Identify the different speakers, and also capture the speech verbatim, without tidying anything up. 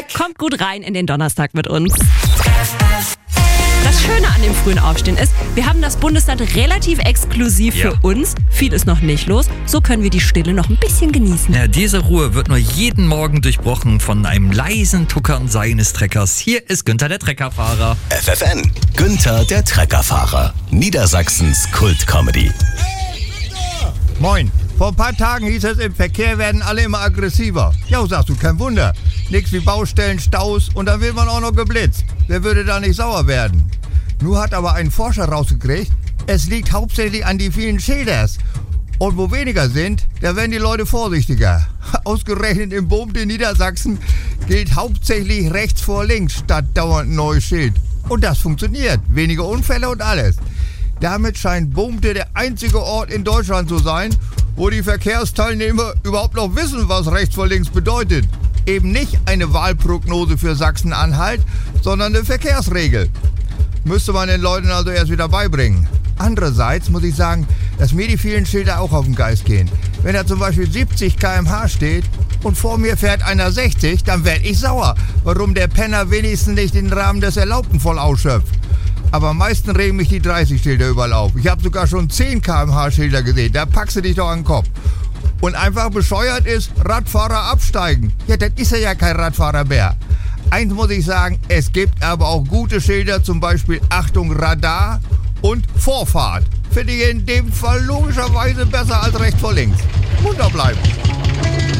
Speaker 1: Kommt gut rein in den Donnerstag mit uns. Das Schöne an dem frühen Aufstehen ist, wir haben das Bundesland relativ exklusiv
Speaker 2: Ja.
Speaker 1: für uns. Viel ist noch nicht los. So können wir die Stille noch ein bisschen genießen.
Speaker 2: Ja, diese Ruhe wird nur jeden Morgen durchbrochen von einem leisen Tuckern seines Treckers. Hier ist Günther, der Treckerfahrer.
Speaker 3: F F N, Günther, der Treckerfahrer. Niedersachsens Kult-Comedy.
Speaker 4: Moin. Vor ein paar Tagen hieß es, im Verkehr werden alle immer aggressiver. Ja, sagst du, kein Wunder. Nix wie Baustellen, Staus und dann wird man auch noch geblitzt. Wer würde da nicht sauer werden? Nur hat aber ein Forscher rausgekriegt, es liegt hauptsächlich an die vielen Schilders. Und wo weniger sind, da werden die Leute vorsichtiger. Ausgerechnet im Bund in Niedersachsen gilt hauptsächlich rechts vor links statt dauernd ein neues Schild. Und das funktioniert. Weniger Unfälle und alles. Damit scheint Bumte der einzige Ort in Deutschland zu sein, wo die Verkehrsteilnehmer überhaupt noch wissen, was rechts vor links bedeutet. Eben nicht eine Wahlprognose für Sachsen-Anhalt, sondern eine Verkehrsregel. Müsste man den Leuten also erst wieder beibringen. Andererseits muss ich sagen, dass mir die vielen Schilder auch auf den Geist gehen. Wenn da zum Beispiel siebzig Kilometer pro Stunde steht und vor mir fährt einer sechzig, dann werd ich sauer, warum der Penner wenigstens nicht den Rahmen des Erlaubten voll ausschöpft. Aber am meisten regen mich die dreißig Schilder überall auf. Ich habe sogar schon zehn Kilometer pro Stunde Schilder gesehen, da packst du dich doch an den Kopf. Und einfach bescheuert ist, Radfahrer absteigen. Ja, das ist ja kein Radfahrer mehr. Eins muss ich sagen, es gibt aber auch gute Schilder, zum Beispiel Achtung Radar und Vorfahrt. Finde ich in dem Fall logischerweise besser als rechts vor links. Munter bleiben.